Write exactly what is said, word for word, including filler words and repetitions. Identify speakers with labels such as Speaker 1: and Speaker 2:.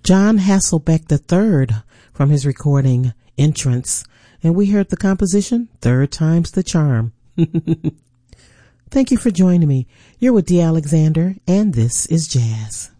Speaker 1: John Hasselbeck the third from his recording Entrance, and we heard the composition Third Time's the Charm. Thank you for joining me. You're with Dee Alexander, and this is Jazz.